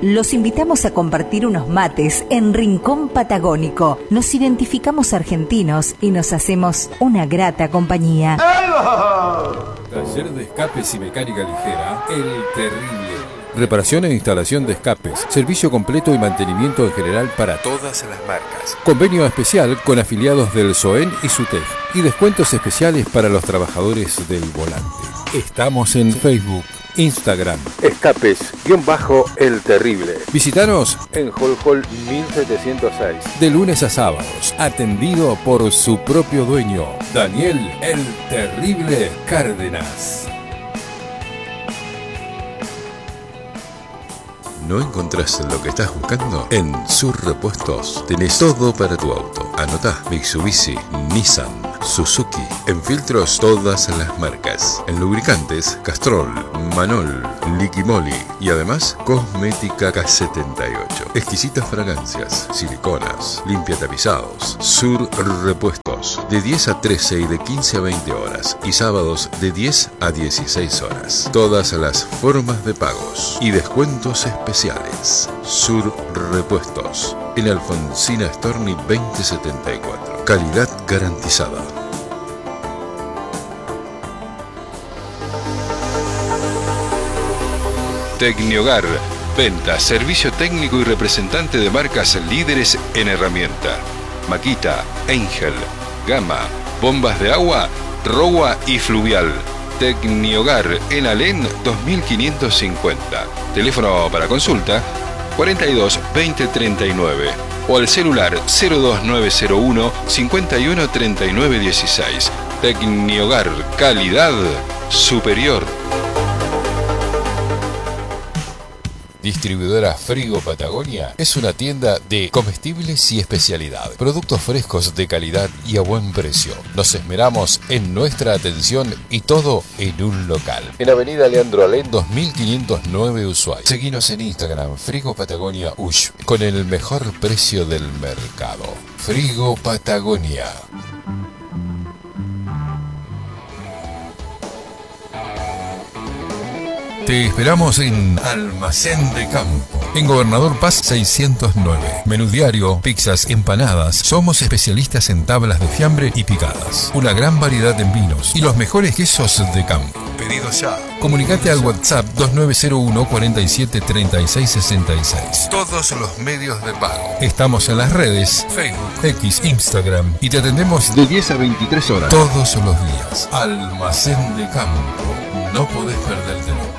los invitamos a compartir unos mates en Rincón Patagónico. Nos identificamos argentinos y nos hacemos una grata compañía. Taller de escapes y mecánica ligera, El Terrible. Reparación e instalación de escapes, servicio completo y mantenimiento en general para todas las marcas. Convenio especial con afiliados del SOEN y SUTEF y descuentos especiales para los trabajadores del volante. Estamos en Facebook, Instagram, Escapes-El Terrible. Visítanos en Hall 1706. De lunes a sábados, atendido por su propio dueño, Daniel El Terrible Cárdenas. ¿No encontrás lo que estás buscando? En Sur Repuestos tenés todo para tu auto. Anotá: Mitsubishi, Nissan, Suzuki. En filtros, todas las marcas. En lubricantes, Castrol, Manol, Liquimoli. Y además, cosmética K78. Exquisitas fragancias, siliconas, limpia tapizados. Sur Repuestos. De 10 a 13 y de 15 a 20 horas. Y sábados de 10 a 16 horas. Todas las formas de pagos y descuentos especiales. Sur Repuestos, en Alfonsina Storni 2074. Calidad garantizada. Tecnihogar, venta, servicio técnico y representante de marcas líderes en herramienta. Makita, Angel, Gama, bombas de agua, Rowa y Fluvial. Tecnihogar en Alén 2550. Teléfono para consulta 42 20 39 o al celular 02901 51 39 16. Tecnihogar, calidad superior. Distribuidora Frigo Patagonia es una tienda de comestibles y especialidad. Productos frescos de calidad y a buen precio. Nos esmeramos en nuestra atención y todo en un local. En Avenida Leandro Alén 2509 Ushuaia. Seguinos en Instagram, Frigo Patagonia Ush, con el mejor precio del mercado. Frigo Patagonia. Te esperamos en Almacén de Campo, en Gobernador Paz 609. Menú diario, pizzas, empanadas. Somos especialistas en tablas de fiambre y picadas. Una gran variedad en vinos y los mejores quesos de campo. Pedido ya. Comunicate al WhatsApp 2901 47 36 66. Todos los medios de pago. Estamos en las redes Facebook, X, Instagram y te atendemos de 10 a 23 horas. Todos los días. Almacén de Campo. No podés perdértelo.